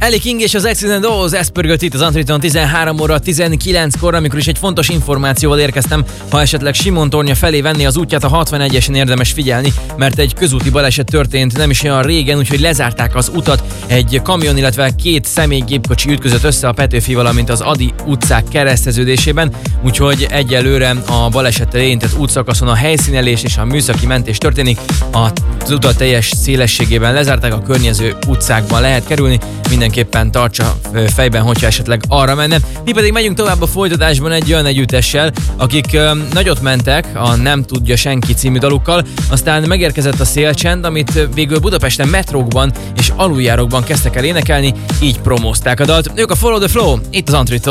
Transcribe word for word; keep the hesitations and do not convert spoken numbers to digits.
Ellie King és az Accident Oz, ez pörgött itt az Antriton tizenhárom óra tizenkilenckor, amikor is egy fontos információval érkeztem. Ha esetleg Simon-tornya felé venni az útját, a hatvanegyesen érdemes figyelni, mert egy közúti baleset történt nem is olyan régen, úgyhogy lezárták az utat. Egy kamion, illetve két személygépkocsi ütközött össze a Petőfi, valamint az Ady utcák kereszteződésében, úgyhogy egyelőre a balesettel érintett útszakaszon a helyszínelés és a műszaki mentés történik. Az utat teljes szélességében lezárták, a környező utcákban lehet kerülni, mindenképpen tartsa fejben, hogyha esetleg arra menne. Mi pedig megyünk tovább a folytatásban egy olyan együttessel, akik ö, nagyot mentek a Nem tudja senki című dalukkal, aztán megérkezett a szélcsend, amit végül Budapesten metrókban és aluljárókban kezdtek el énekelni, így promózták a dalt. Ők a Follow the Flow, itt az Antriton.